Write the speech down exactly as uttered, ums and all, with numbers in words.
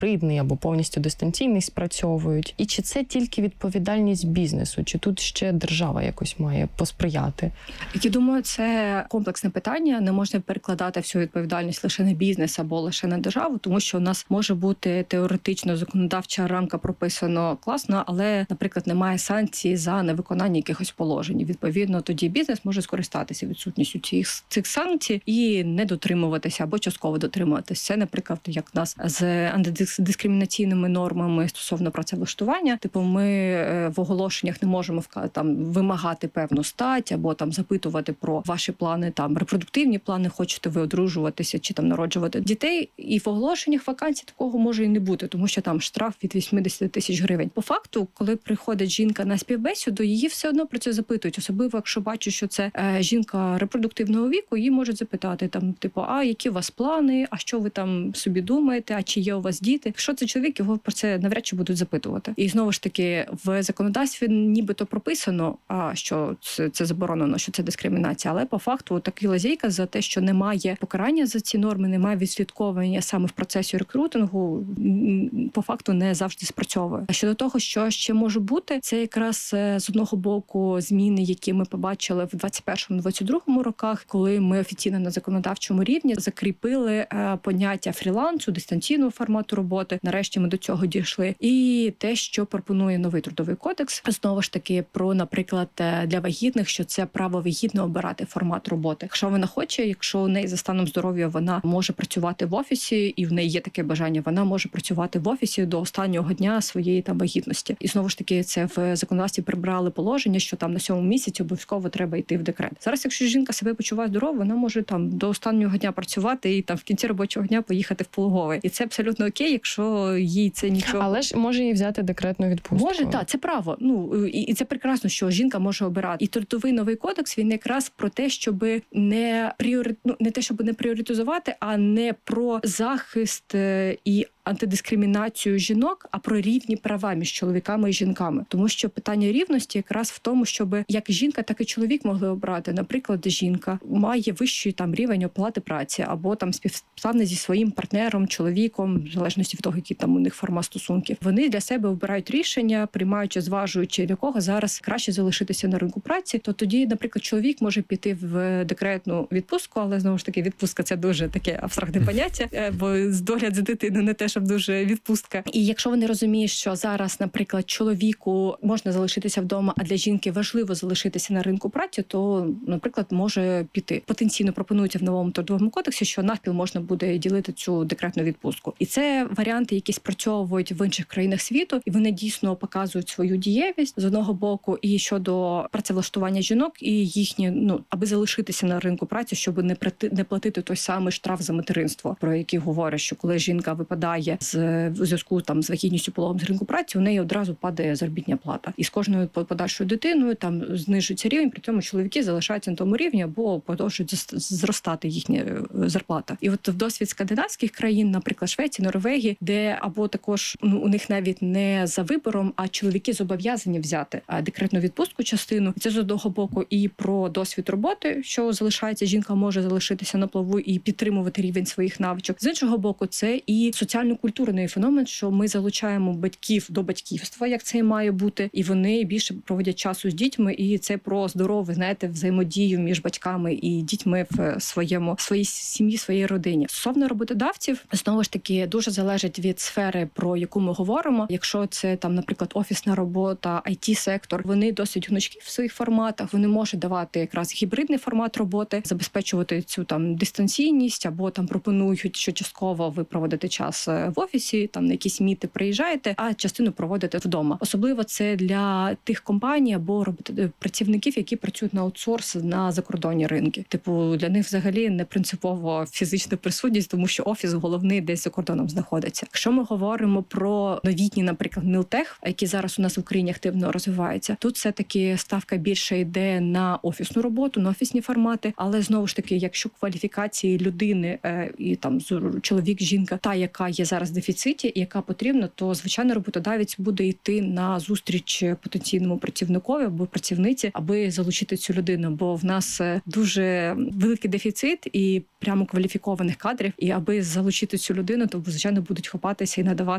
гібридний або повністю дистанційний спрацьовують? І чи це тільки відповідальність бізнесу, чи тут ще держава якось має посприяти? Я думаю, це комплексне питання. Не можна перекладати всю відповідальність лише на бізнес або лише на державу, тому що у нас може бути теоретично законодавча рамка прописано класно, але, наприклад, немає санкцій за невиконання якихось положень. Відповідно, тоді бізнес може скористатися відсутністю цих, цих санкцій і не дотримуватися або частково дотримуватися. Це, наприклад, як в нас з антидискримінаційними нормами стосовно працевлаштування. Типу, ми в оголошеннях не можемо там вимагати певну стать або там запитувати про ваші плани, там репродуктивні плани, хочете ви одружуватися чи там народжувати дітей. І в оголошеннях вакансій такого може і не бути, тому що там штраф від вісімдесят тисяч гривень. По факту, коли приходить жінка на співбесіду, її все одно про це запитують. Особливо, якщо бачу, що це е, жінка репродуктивного віку, її можуть запитати там, типу, а які у вас плани, а що ви там собі думаєте, а чи є у вас діти? Якщо це чоловік, його про це навряд чи будуть запитувати. І знову ж таки, в законодавстві нібито прописано, а що це, це заборонено, що це дискримінація, але по факту така лазейка за те, що немає покарання за ці норми, немає відслідковування саме в процесі рекрутингу, по факту не завжди спрацьовує. А щодо того, що ще може бути, це якраз з одного боку зміни, які ми побачили в двадцять першому - двадцять другому роках, коли ми офіційно на законодавчому рівні закріпили поняття фрілансу, дистанційного формату роботи. Нарешті ми до цього дійшли. І те, що пропонує новий трудовий кодекс, знову ж таки про, наприклад, для вагітних, що це право вагітно обирати формат роботи. Якщо вона хоче, якщо у неї за станом здоров'я вона може працювати в офісі, і в неї є таке бажання, вона може працювати в офісі до останнього дня своєї там вагітності. І знову ж таки, це в законодавстві прибрали положення, що там на сьомому місяці обов'язково треба йти в декрет. Зараз, якщо жінка себе почуває здорово, вона може там до останнього дня працювати і там в кінці робочого дня поїхати в пологовий. І це абсолютно окей, якщо їй це нічого. Але ж може їй взяти декретну відпустку. Може, так, це право. Ну і, і це прекрасно, що жінка може обирати. І трудовий новий кодекс, він якраз про те, щоб не пріорит... ну, не те, щоб не пріоритизувати, а не про захист і антидискримінацію жінок, а про рівні права між чоловіками і жінками. Тому що питання рівності якраз в тому, щоб як жінка, так і чоловік могли обрати. Наприклад, жінка має вищий там рівень оплати праці або там співставний зі своїм партнером, чоловіком, в залежності від того, які там у них форма стосунків. Вони для себе обирають рішення, приймаючи, зважуючи, для кого зараз краще залишитися на ринку праці. То тоді, наприклад, чоловік може піти в декретну відпустку, але знову ж таки відпустка це дуже таке абстрактне поняття, бо з догляд за дитиною не те, щоб дуже відпустка. І якщо вони розуміють, що зараз, наприклад, чоловіку можна залишитися вдома, а для жінки важливо залишитися на ринку праці, то, наприклад, може піти. Потенційно пропонується в новому трудовому кодексі, що навпіл можна буде ділити цю декретну відпустку. І це варіанти, які спрацьовують в інших країнах світу, і вони дійсно показують свою дієвість з одного боку і щодо працевлаштування жінок і їхні, ну, аби залишитися на ринку праці, щоб не не платити той самий штраф за материнство, про який говорять, що коли жінка випадає з у зв'язку там з вагітністю, пологом, з ринку праці, у неї одразу падає заробітня плата. І з кожною подальшою дитиною там знижується рівень, при цьому чоловіки залишаються на тому рівні або продовжують зростати їхня зарплата. І от в досвід скандинавських країн, наприклад, Швеції, Норвегії, де або також, ну, у них навіть не за вибором, а чоловіки зобов'язані взяти декретну відпустку частину. Це з одного боку і про досвід роботи, що залишається, жінка може залишитися на плаву і підтримувати рівень своїх навичок. З іншого боку, це і соціально-культурний феномен, що ми залучаємо батьків до батьківства, як це і має бути, і вони більше проводять часу з дітьми, і це про здорову, знаєте, взаємодію між батьками і дітьми в своєму своїй сім'ї, своїй родині. Стосовно роботодавців, знову ж таки, дуже залежить від сфери, про яку ми говоримо. Якщо це там, наприклад, офісна робота, ай ті-сектор, вони досить гнучкі в своїх форматах, вони можуть давати якраз гібридний формат роботи, забезпечувати цю там дистанційність, або там пропонують, що частково ви проводите час в офісі, там на якісь міти приїжджаєте, а частину проводите вдома. Особливо це для тих компаній або працівників, які працюють на аутсорс на закордонні ринки. Типу, для них взагалі не принципово фізична присутність, тому що офіс головний десь за кордоном знаходиться. Якщо ми говоримо про новітні, наприклад, мілтех, які зараз у нас в Україні активно розвиваються, тут все-таки ставка більше йде на офісну роботу, на офісні формати, але знову ж таки, якщо кваліфікації людини і там чоловік, жінка, та, яка є зараз в дефіциті і яка потрібна, то, звичайно, роботодавець буде йти на зустріч потенційному працівникові або працівниці, аби залучити цю людину, бо в нас дуже великий дефіцит і прямо кваліфікованих кадрів, і аби залучити цю людину, то, звичайно, будуть хапатися і надавати